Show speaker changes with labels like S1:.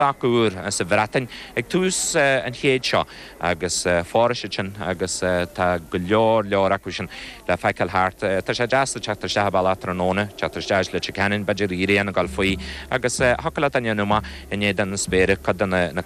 S1: bacúr sa bhreatain ag tús an chéad seo agus fárise sin agus tá go leor acu sin le feiceil thart tá sé deasta teachtar seabal atranóna teachtar deis le canin beidir íréan a gáil faoi agus hacaile daine numa in éad an spéire cad na